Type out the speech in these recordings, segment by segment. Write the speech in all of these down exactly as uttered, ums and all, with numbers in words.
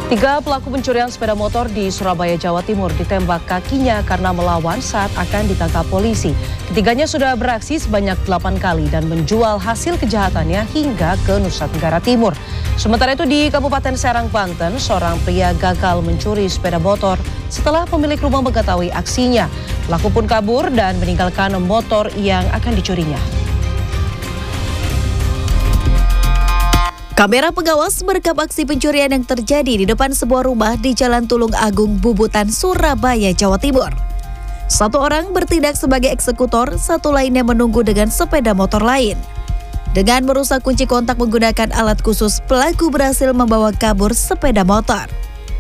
Tiga pelaku pencurian sepeda motor di Surabaya, Jawa Timur ditembak kakinya karena melawan saat akan ditangkap polisi. Ketiganya sudah beraksi sebanyak delapan kali dan menjual hasil kejahatannya hingga ke Nusa Tenggara Timur. Sementara itu di Kabupaten Serang, Banten, seorang pria gagal mencuri sepeda motor setelah pemilik rumah mengetahui aksinya. Pelaku pun kabur dan meninggalkan motor yang akan dicurinya. Kamera pengawas merekam aksi pencurian yang terjadi di depan sebuah rumah di Jalan Tulung Agung, Bubutan, Surabaya, Jawa Timur. Satu orang bertindak sebagai eksekutor, satu lainnya menunggu dengan sepeda motor lain. Dengan merusak kunci kontak menggunakan alat khusus, pelaku berhasil membawa kabur sepeda motor.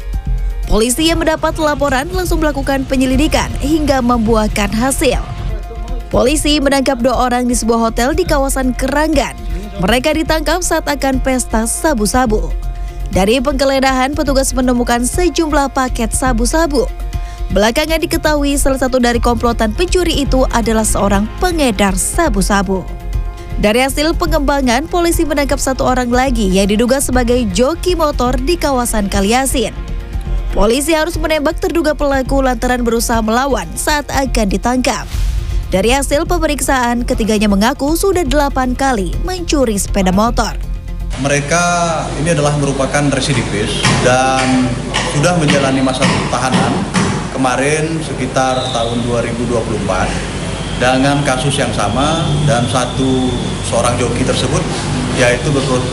Polisi yang mendapat laporan langsung melakukan penyelidikan hingga membuahkan hasil. Polisi menangkap dua orang di sebuah hotel di kawasan Keranggan. Mereka ditangkap saat akan pesta sabu-sabu. Dari penggeledahan, petugas menemukan sejumlah paket sabu-sabu. Belakangan diketahui salah satu dari komplotan pencuri itu adalah seorang pengedar sabu-sabu. Dari hasil pengembangan, polisi menangkap satu orang lagi yang diduga sebagai joki motor di kawasan Kaliasin. Polisi harus menembak terduga pelaku lantaran berusaha melawan saat akan ditangkap. Dari hasil pemeriksaan, ketiganya mengaku sudah delapan kali mencuri sepeda motor. Mereka ini adalah merupakan residivis dan sudah menjalani masa tahanan kemarin sekitar tahun dua ribu dua puluh empat dengan kasus yang sama, dan satu seorang joki tersebut yaitu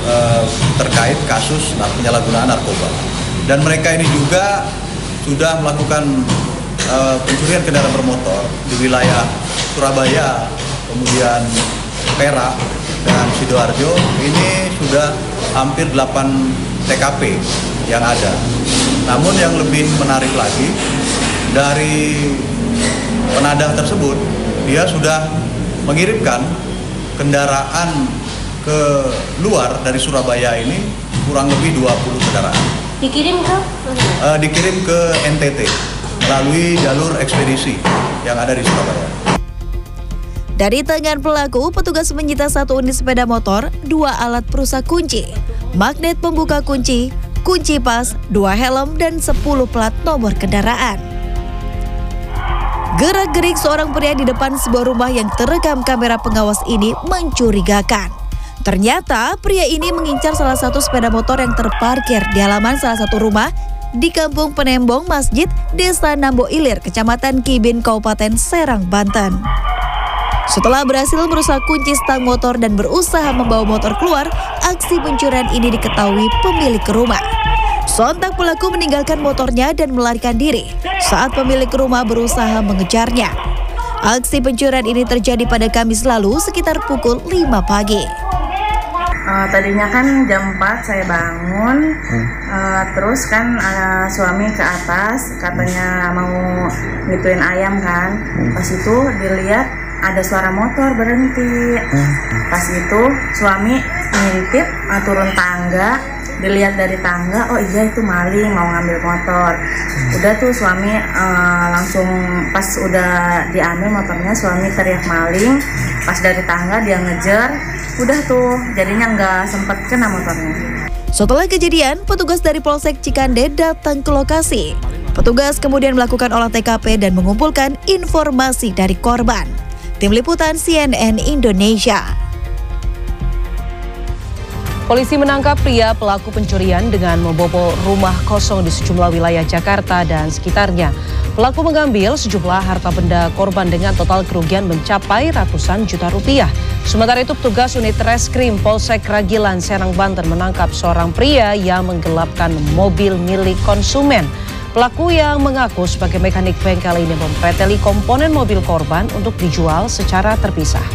terkait kasus penyalahgunaan narkoba. Dan mereka ini juga sudah melakukan uh, pencurian kendaraan bermotor di wilayah Surabaya, kemudian Perak, dan Sidoarjo. Ini sudah hampir delapan T K P yang ada. Namun yang lebih menarik lagi, dari penadah tersebut, dia sudah mengirimkan kendaraan ke luar dari Surabaya ini kurang lebih dua puluh kendaraan. Dikirim ke? Uh, dikirim ke N T T melalui jalur ekspedisi yang ada di Surabaya. Dari tangan pelaku, petugas menyita satu unit sepeda motor, dua alat perusak kunci, magnet pembuka kunci, kunci pas, dua helm, dan sepuluh plat nomor kendaraan. Gerak-gerik seorang pria di depan sebuah rumah yang terekam kamera pengawas ini mencurigakan. Ternyata pria ini mengincar salah satu sepeda motor yang terparkir di halaman salah satu rumah di Kampung Penembong Masjid, Desa Nambo Ilir, Kecamatan Kibin, Kabupaten Serang, Banten. Setelah berhasil merusak kunci stang motor dan berusaha membawa motor keluar, aksi pencurian ini diketahui pemilik rumah. Sontak pelaku meninggalkan motornya dan melarikan diri saat pemilik rumah berusaha mengejarnya. Aksi pencurian ini terjadi pada Kamis lalu sekitar pukul lima pagi. Uh, tadinya kan jam empat saya bangun, hmm. uh, terus kan uh, suami ke atas katanya mau ngituin ayam kan. Hmm. Pas itu dilihat ada suara motor berhenti. Hmm. Pas itu suami ngintip uh, turun tangga, dilihat dari tangga, oh iya itu maling mau ngambil motor. Hmm. Udah tuh suami uh, langsung pas udah diambil motornya, suami teriak maling. Pas dari tangga dia ngejar. Udah tuh, jadinya nggak sempat kena motornya. Setelah kejadian, petugas dari Polsek Cikande datang ke lokasi. Petugas kemudian melakukan olah T K P dan mengumpulkan informasi dari korban. Tim Liputan C N N Indonesia. Polisi menangkap pria pelaku pencurian dengan membobol rumah kosong di sejumlah wilayah Jakarta dan sekitarnya. Pelaku mengambil sejumlah harta benda korban dengan total kerugian mencapai ratusan juta rupiah. Sementara itu, petugas unit Reskrim Polsek Ragilan, Serang, Banten menangkap seorang pria yang menggelapkan mobil milik konsumen. Pelaku yang mengaku sebagai mekanik bengkel ini mempreteli komponen mobil korban untuk dijual secara terpisah.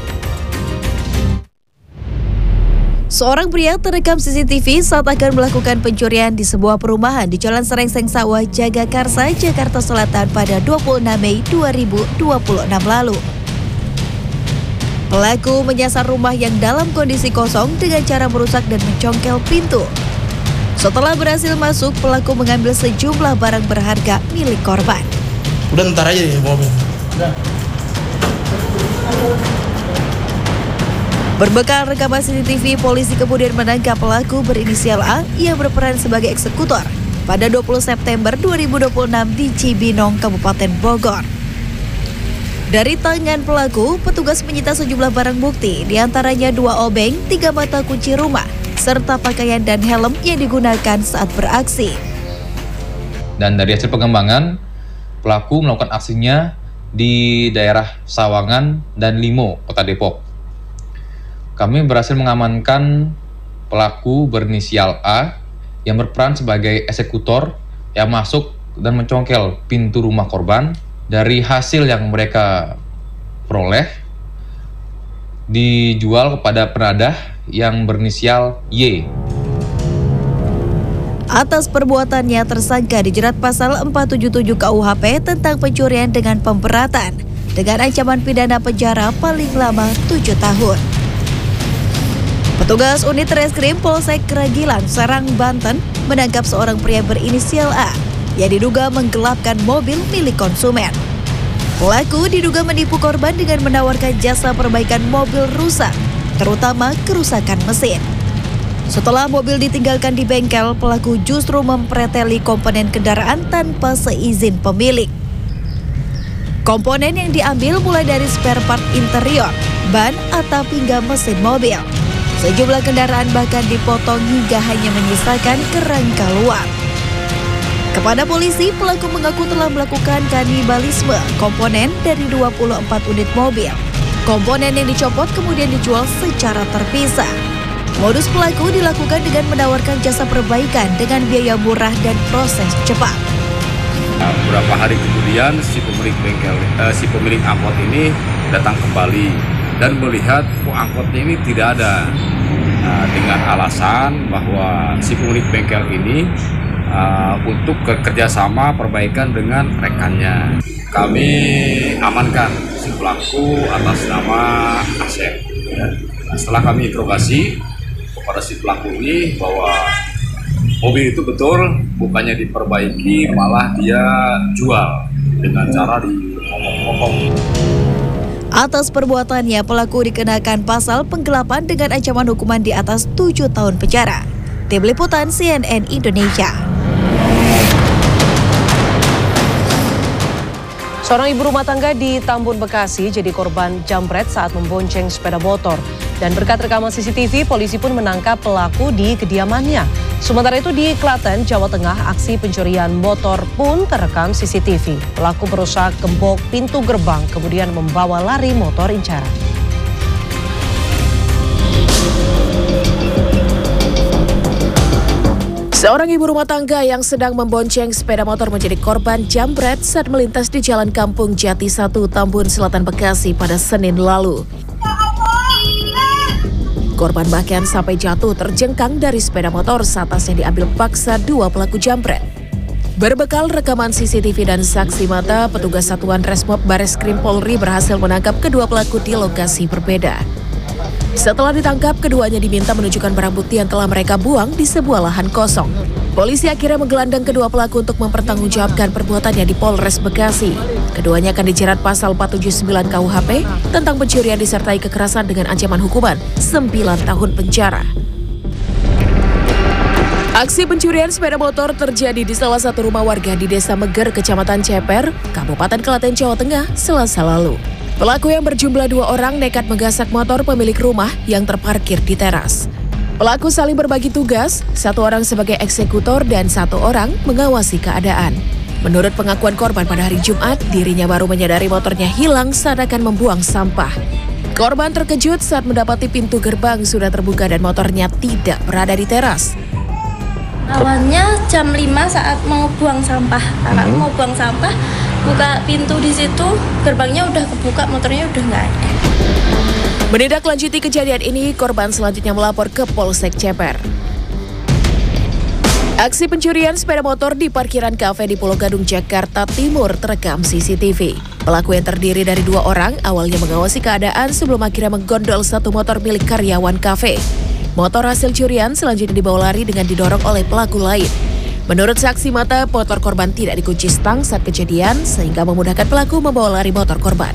Seorang pria terekam C C T V saat akan melakukan pencurian di sebuah perumahan di Jalan Serengseng Sawah, Jagakarsa, Jakarta Selatan pada dua puluh enam Mei dua ribu dua puluh enam lalu. Pelaku menyasar rumah yang dalam kondisi kosong dengan cara merusak dan mencongkel pintu. Setelah berhasil masuk, pelaku mengambil sejumlah barang berharga milik korban. Udah ntar aja di mobil. Udah. Berbekal rekaman C C T V, polisi kemudian menangkap pelaku berinisial A yang berperan sebagai eksekutor pada dua puluh September dua ribu dua puluh enam di Cibinong, Kabupaten Bogor. Dari tangan pelaku, petugas menyita sejumlah barang bukti, diantaranya dua obeng, tiga mata kunci rumah, serta pakaian dan helm yang digunakan saat beraksi. Dan dari hasil pengembangan, pelaku melakukan aksinya di daerah Sawangan dan Limo, Kota Depok. Kami berhasil mengamankan pelaku berinisial A yang berperan sebagai eksekutor yang masuk dan mencongkel pintu rumah korban. Dari hasil yang mereka peroleh, dijual kepada penadah yang berinisial Y. Atas perbuatannya, tersangka dijerat pasal empat tujuh tujuh K U H P tentang pencurian dengan pemberatan, dengan ancaman pidana penjara paling lama tujuh tahun. Petugas unit reskrim Polsek Keragilan, Serang, Banten menangkap seorang pria berinisial A yang diduga menggelapkan mobil milik konsumen. Pelaku diduga menipu korban dengan menawarkan jasa perbaikan mobil rusak, terutama kerusakan mesin. Setelah mobil ditinggalkan di bengkel, pelaku justru mempreteli komponen kendaraan tanpa seizin pemilik. Komponen yang diambil mulai dari spare part interior, ban, atap hingga mesin mobil. Sejumlah kendaraan bahkan dipotong hingga hanya menyisakan kerangka luar. Kepada polisi, pelaku mengaku telah melakukan kanibalisme komponen dari dua puluh empat unit mobil. Komponen yang dicopot kemudian dijual secara terpisah. Modus pelaku dilakukan dengan menawarkan jasa perbaikan dengan biaya murah dan proses cepat. Beberapa hari kemudian si pemilik bengkel, eh, si pemilik angkot ini datang kembali dan melihat oh, angkotnya ini tidak ada. Nah, dengan alasan bahwa si pemilik bengkel ini Uh, untuk kerjasama perbaikan dengan rekannya. Kami amankan si pelaku atas nama Asep. Ya. Nah, setelah kami interogasi kepada si pelaku ini bahwa mobil itu betul bukannya diperbaiki, malah dia jual dengan cara dipotong-potong. Atas perbuatannya, pelaku dikenakan pasal penggelapan dengan ancaman hukuman di atas tujuh tahun penjara. Tim Liputan C N N Indonesia. Seorang ibu rumah tangga di Tambun, Bekasi jadi korban jambret saat membonceng sepeda motor. Dan berkat rekaman C C T V, polisi pun menangkap pelaku di kediamannya. Sementara itu di Klaten, Jawa Tengah, aksi pencurian motor pun terekam C C T V. Pelaku berusaha gembok pintu gerbang, kemudian membawa lari motor incaran. Seorang ibu rumah tangga yang sedang membonceng sepeda motor menjadi korban jambret saat melintas di Jalan Kampung Jati satu, Tambun Selatan, Bekasi pada Senin lalu. Korban bahkan sampai jatuh terjengkang dari sepeda motor saat tasnya diambil paksa dua pelaku jambret. Berbekal rekaman C C T V dan saksi mata, petugas Satuan Resmob Bareskrim Polri berhasil menangkap kedua pelaku di lokasi berbeda. Setelah ditangkap, keduanya diminta menunjukkan barang bukti yang telah mereka buang di sebuah lahan kosong. Polisi akhirnya menggelandang kedua pelaku untuk mempertanggungjawabkan perbuatannya di Polres Bekasi. Keduanya akan dijerat pasal empat tujuh sembilan K U H P tentang pencurian disertai kekerasan dengan ancaman hukuman sembilan tahun penjara. Aksi pencurian sepeda motor terjadi di salah satu rumah warga di Desa Meger, Kecamatan Ceper, Kabupaten Klaten, Jawa Tengah, Selasa lalu. Pelaku yang berjumlah dua orang nekat menggasak motor pemilik rumah yang terparkir di teras. Pelaku saling berbagi tugas, satu orang sebagai eksekutor dan satu orang mengawasi keadaan. Menurut pengakuan korban pada hari Jumat, dirinya baru menyadari motornya hilang saat akan membuang sampah. Korban terkejut saat mendapati pintu gerbang sudah terbuka dan motornya tidak berada di teras. Awalnya jam lima saat mau buang sampah, karena mau buang sampah, buka pintu di situ, gerbangnya udah kebuka, motornya udah nggak ada. Menindaklanjuti kejadian ini, korban selanjutnya melapor ke Polsek Ceper. Aksi pencurian sepeda motor di parkiran kafe di Pulau Gadung, Jakarta Timur terekam C C T V. Pelaku yang terdiri dari dua orang awalnya mengawasi keadaan sebelum akhirnya menggondol satu motor milik karyawan kafe. Motor hasil curian selanjutnya dibawa lari dengan didorong oleh pelaku lain. Menurut saksi mata, motor korban tidak dikunci stang saat kejadian sehingga memudahkan pelaku membawa lari motor korban.